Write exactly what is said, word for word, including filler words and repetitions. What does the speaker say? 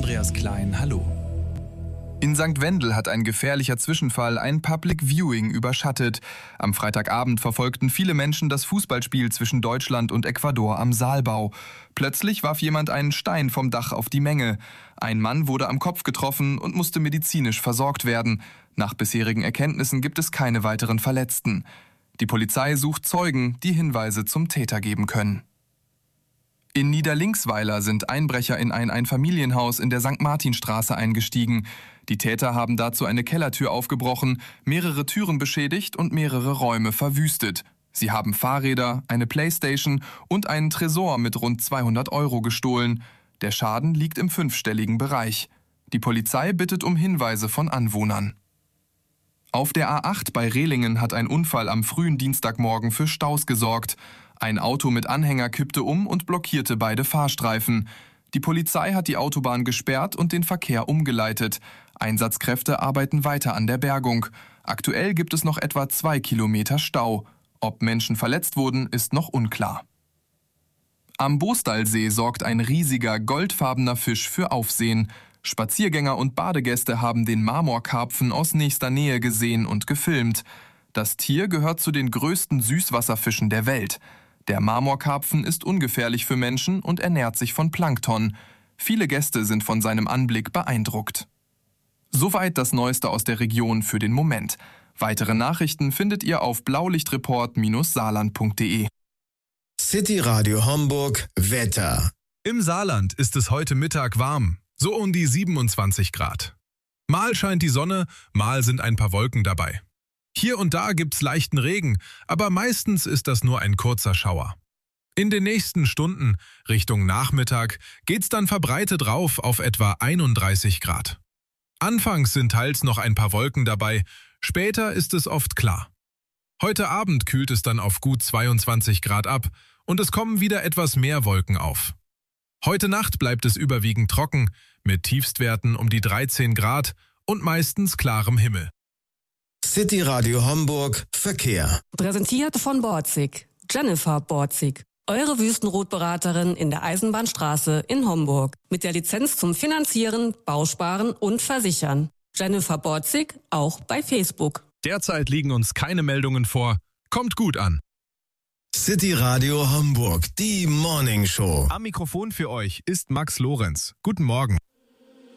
Andreas Klein, hallo. In Sankt Wendel hat ein gefährlicher Zwischenfall ein Public Viewing überschattet. Am Freitagabend verfolgten viele Menschen das Fußballspiel zwischen Deutschland und Ecuador am Saalbau. Plötzlich warf jemand einen Stein vom Dach auf die Menge. Ein Mann wurde am Kopf getroffen und musste medizinisch versorgt werden. Nach bisherigen Erkenntnissen gibt es keine weiteren Verletzten. Die Polizei sucht Zeugen, die Hinweise zum Täter geben können. In Niederlinksweiler sind Einbrecher in ein Einfamilienhaus in der Sankt Martinstraße eingestiegen. Die Täter haben dazu eine Kellertür aufgebrochen, mehrere Türen beschädigt und mehrere Räume verwüstet. Sie haben Fahrräder, eine Playstation und einen Tresor mit rund zweihundert Euro gestohlen. Der Schaden liegt im fünfstelligen Bereich. Die Polizei bittet um Hinweise von Anwohnern. Auf der A acht bei Rehlingen hat ein Unfall am frühen Dienstagmorgen für Staus gesorgt. Ein Auto mit Anhänger kippte um und blockierte beide Fahrstreifen. Die Polizei hat die Autobahn gesperrt und den Verkehr umgeleitet. Einsatzkräfte arbeiten weiter an der Bergung. Aktuell gibt es noch etwa zwei Kilometer Stau. Ob Menschen verletzt wurden, ist noch unklar. Am Boostalsee sorgt ein riesiger, goldfarbener Fisch für Aufsehen. Spaziergänger und Badegäste haben den Marmorkarpfen aus nächster Nähe gesehen und gefilmt. Das Tier gehört zu den größten Süßwasserfischen der Welt. Der Marmorkarpfen ist ungefährlich für Menschen und ernährt sich von Plankton. Viele Gäste sind von seinem Anblick beeindruckt. Soweit das Neueste aus der Region für den Moment. Weitere Nachrichten findet ihr auf blaulichtreport Bindestrich saarland punkt de. City Radio Homburg Wetter. Im Saarland ist es heute Mittag warm, so um die siebenundzwanzig Grad. Mal scheint die Sonne, mal sind ein paar Wolken dabei. Hier und da gibt's leichten Regen, aber meistens ist das nur ein kurzer Schauer. In den nächsten Stunden, Richtung Nachmittag, geht's dann verbreitet rauf auf etwa einunddreißig Grad. Anfangs sind teils noch ein paar Wolken dabei, später ist es oft klar. Heute Abend kühlt es dann auf gut zweiundzwanzig Grad ab und es kommen wieder etwas mehr Wolken auf. Heute Nacht bleibt es überwiegend trocken, mit Tiefstwerten um die dreizehn Grad und meistens klarem Himmel. City Radio Homburg Verkehr. Präsentiert von Borzig. Jennifer Borzig. Eure Wüstenrotberaterin in der Eisenbahnstraße in Homburg. Mit der Lizenz zum Finanzieren, Bausparen und Versichern. Jennifer Borzig, auch bei Facebook. Derzeit liegen uns keine Meldungen vor. Kommt gut an. City Radio Homburg, die Morning Show. Am Mikrofon für euch ist Max Lorenz. Guten Morgen.